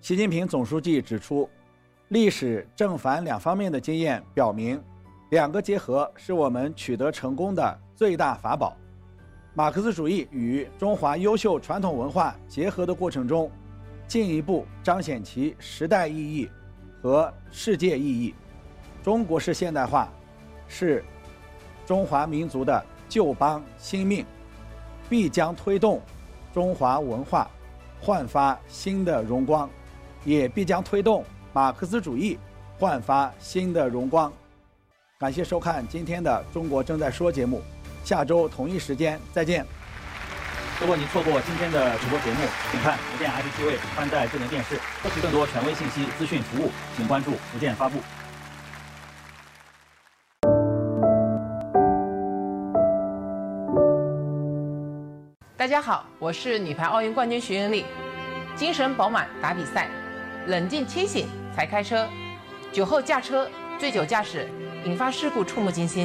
习近平总书记指出，历史正反两方面的经验表明，两个结合是我们取得成功的最大法宝。马克思主义与中华优秀传统文化结合的过程中，进一步彰显其时代意义和世界意义。中国式现代化是中华民族的旧邦新命，必将推动中华文化焕发新的荣光，也必将推动马克思主义焕发新的荣光。感谢收看今天的《中国正在说》节目，下周同一时间再见。 如果您错过今天的直播节目，请看福建 IPTV 宽带智能电视。获取更多权威信息、资讯服务，请关注福建发布。 大家好，我是女排奥运冠军徐云丽。精神饱满打比赛，冷静清醒才开车。酒后驾车、醉酒驾驶引发事故触目惊心。